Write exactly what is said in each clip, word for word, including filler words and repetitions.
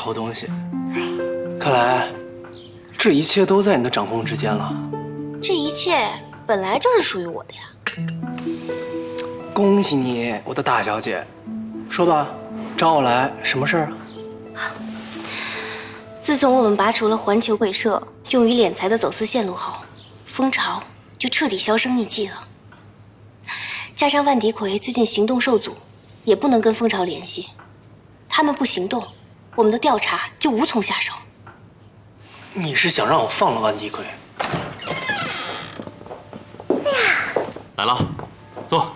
好东西。看来，这一切都在你的掌控之间了。 这一切本来就是属于我的呀。 恭喜你，我的大小姐。说吧，找我来什么事儿啊？ 自从我们拔除了环球鬼社用于敛财的走私线路后，蜂巢就彻底销声匿迹了。加上万迪奎最近行动受阻，也不能跟蜂巢联系。他们不行动，我们的调查就无从下手。 你是想让我放了万迪奎？ 哎呀，来了，坐。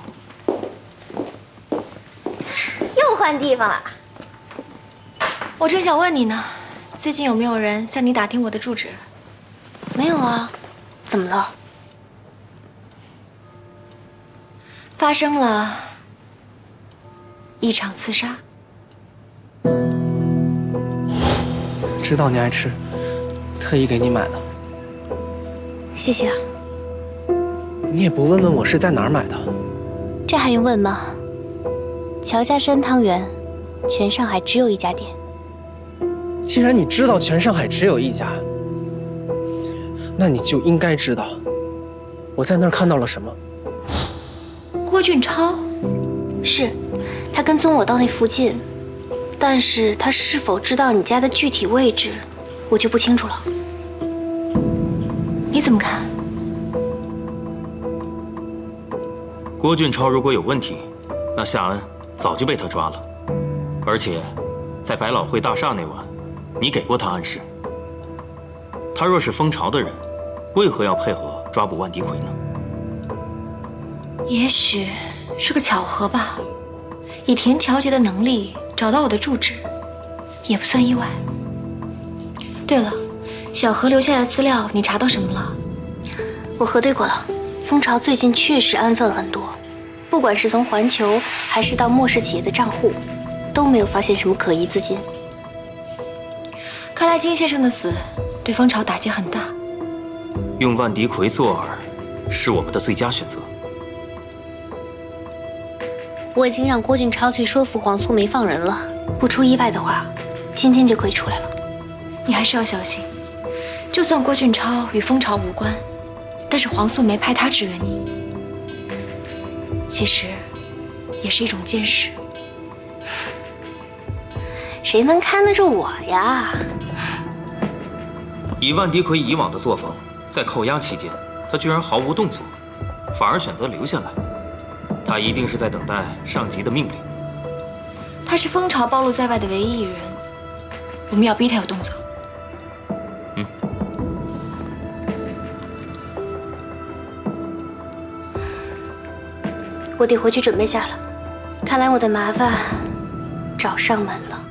又换地方了。 我正想问你呢，最近有没有人向你打听我的住址？ 没有啊，怎么了？ 发生了一场刺杀。 知道你爱吃，特意给你买的。 谢谢啊。 你也不问问我是在哪儿买的？ 这还用问吗？乔家山汤圆，全上海只有一家店。 既然你知道全上海只有一家，那你就应该知道我在那儿看到了什么。 郭俊超， 是，他跟踪我到那附近，但是他是否知道你家的具体位置，我就不清楚了。 你怎么看？ 郭俊超如果有问题，那夏恩早就被他抓了，而且在百老汇大厦那晚，你给过他暗示。他若是蜂巢的人，为何要配合抓捕万迪奎呢？ 也许是个巧合吧。以田乔杰的能力找到我的住址，也不算意外。对了，小何留下的资料你查到什么了？ 我核对过了，蜂巢最近确实安分很多，不管是从环球还是到莫氏企业的账户，都没有发现什么可疑资金。 看来金先生的死对蜂巢打击很大。 用万迪奎做饵，是我们的最佳选择。 我已经让郭俊超去说服黄素梅放人了，不出意外的话，今天就可以出来了。 你还是要小心，就算郭俊超与蜂巢无关，但是黄素梅派他支援你，其实也是一种监视。 谁能看得住我呀？ 以万迪奎以往的作风，在扣押期间，他居然毫无动作，反而选择留下来。他一定是在等待上级的命令。 他是蜂巢暴露在外的唯一一人，我们要逼他有动作。 嗯。 我得回去准备下了，看来我的麻烦找上门了。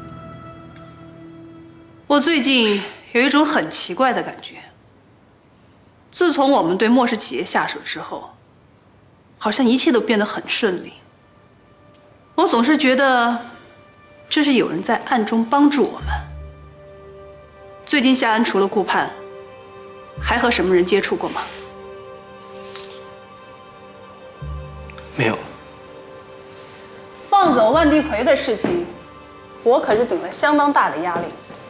我最近有一种很奇怪的感觉，自从我们对莫氏企业下手之后，好像一切都变得很顺利。我总是觉得，这是有人在暗中帮助我们。最近夏安除了顾盼，还和什么人接触过吗？ 没有。 放走万迪奎的事情，我可是顶了相当大的压力。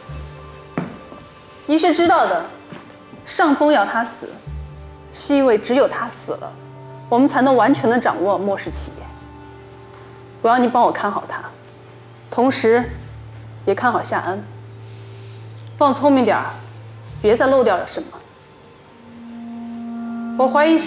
你是知道的，上峰要他死，是因为只有他死了，我们才能完全的掌握莫氏企业。我要你帮我看好他，同时也看好夏安，放聪明点儿，别再漏掉了什么。我怀疑。